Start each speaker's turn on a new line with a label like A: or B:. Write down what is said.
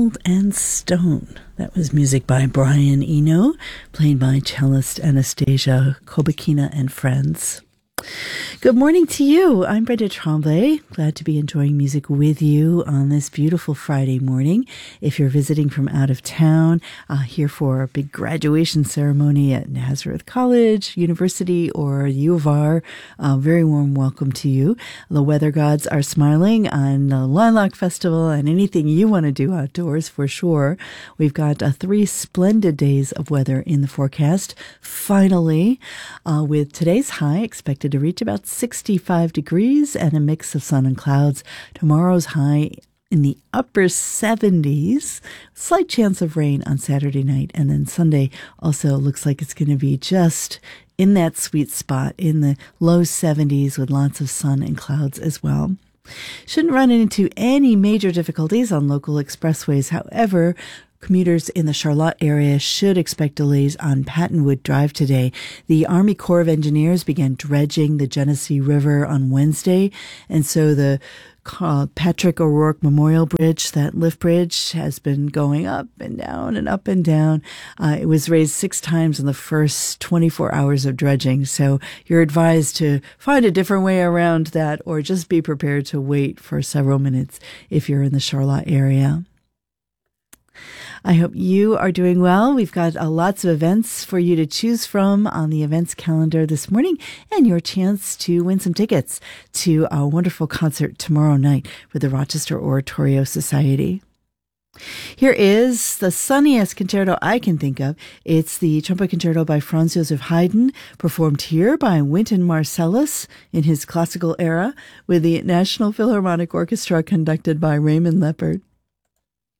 A: Gold and Stone. That was music by Brian Eno, played by cellist Anastasia Kobakina and friends. Good morning to you. I'm Brenda Tremblay. Glad to be enjoying music with you on this beautiful Friday morning. If you're visiting from out of town, here for a big graduation ceremony at Nazareth College, University, or U of R, very warm welcome to you. The weather gods are smiling on the Lilac Festival and anything you want to do outdoors for sure. We've got 3 splendid days of weather in the forecast. Finally, with today's high expected to reach about 65 degrees and a mix of sun and clouds. Tomorrow's high in the upper 70s, slight chance of rain on Saturday night. And then Sunday also looks like it's going to be just in that sweet spot in the low 70s with lots of sun and clouds as well. Shouldn't run into any major difficulties on local expressways. However, commuters in the Charlotte area should expect delays on Pattonwood Drive today. The Army Corps of Engineers began dredging the Genesee River on Wednesday, and so the Patrick O'Rourke Memorial Bridge, that lift bridge, has been going up and down and up and down. It was raised 6 times in the first 24 hours of dredging, so you're advised to find a different way around that or just be prepared to wait for several minutes if you're in the Charlotte area. I hope you are doing well. We've got lots of events for you to choose from on the events calendar this morning and your chance to win some tickets to a wonderful concert tomorrow night with the Rochester Oratorio Society. Here is the sunniest concerto I can think of. It's the trumpet concerto by Franz Joseph Haydn, performed here by Wynton Marsalis in his classical era with the National Philharmonic Orchestra conducted by Raymond Leppard.